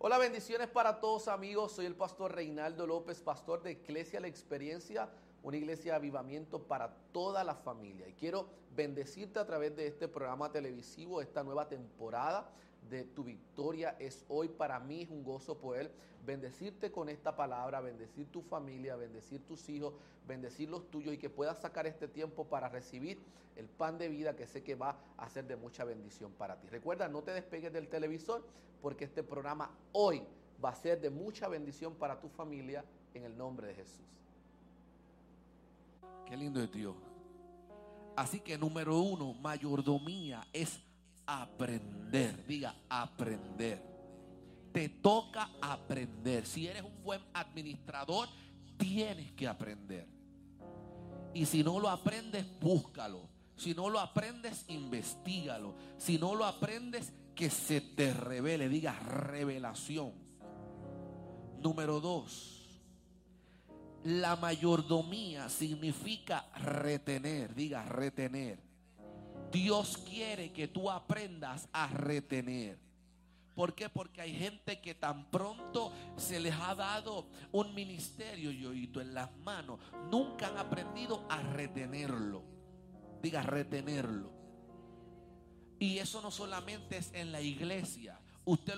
Hola, bendiciones para todos, amigos. Soy el pastor Reinaldo López, pastor de Iglesia La Experiencia, una iglesia de avivamiento para toda la familia. Y quiero bendecirte a través de este programa televisivo, esta nueva temporada de Tu Victoria es Hoy. Para mí es un gozo poder bendecirte con esta palabra, bendecir tu familia, bendecir tus hijos, bendecir los tuyos, y que puedas sacar este tiempo para recibir el pan de vida que sé que va a ser de mucha bendición para ti. Recuerda, no te despegues del televisor, porque este programa hoy va a ser de mucha bendición para tu familia, en el nombre de Jesús. Qué lindo es Dios. Así que número 1, mayordomía es aprender. Diga, aprender. Te toca aprender. Si eres un buen administrador, tienes que aprender. Y si no lo aprendes, búscalo. Si no lo aprendes, investígalo. Si no lo aprendes, que se te revele. Diga, revelación. Número 2. La mayordomía significa retener. Diga, retener. Dios quiere que tú aprendas a retener. ¿Por qué? Porque hay gente que tan pronto se les ha dado un ministerio, yoito, en las manos, nunca han aprendido a retenerlo. Diga, retenerlo. Y eso no solamente es en la iglesia. Usted